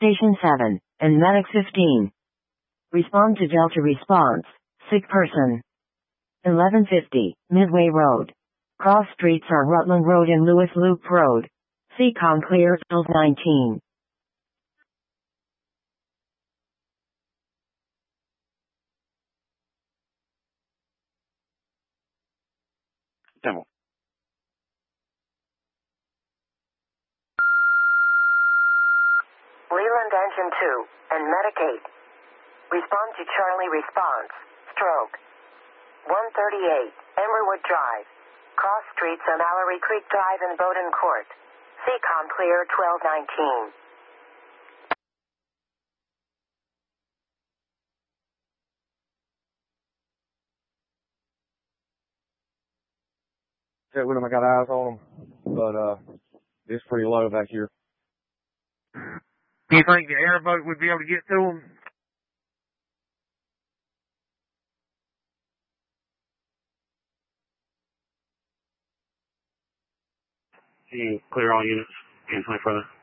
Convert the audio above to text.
Station 7, and Medic 15. Respond to Delta response. Sick person. 1150, Midway Road. Cross streets are Rutland Road and Lewis Loop Road. CCOM clear, 1219. Demo. Leland Engine 2, and Medic 8. Respond to Charlie response. Stroke. 138, Emerwood Drive. Cross streets on Mallory Creek Drive and Bowden Court. CCOM clear, 1219. Check with them, I got eyes on them, but it's pretty low back here. Do you think the airboat would be able to get to them? Clear all units. Cancel further.